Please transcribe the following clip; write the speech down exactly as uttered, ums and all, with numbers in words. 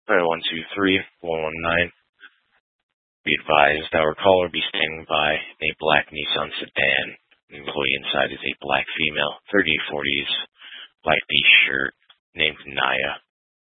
Alright, one two three, one one nine. Be advised, our caller be standing by a black Nissan sedan. The employee inside is a black female, thirty forties, black t-shirt, named Naya.